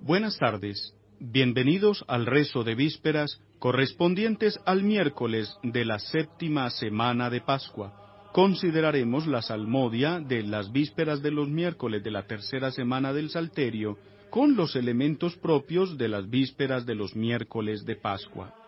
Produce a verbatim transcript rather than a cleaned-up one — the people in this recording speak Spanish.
Buenas tardes. Bienvenidos al rezo de vísperas correspondientes al miércoles de la séptima semana de Pascua. Consideraremos la salmodia de las vísperas de los miércoles de la tercera semana del Salterio con los elementos propios de las vísperas de los miércoles de Pascua.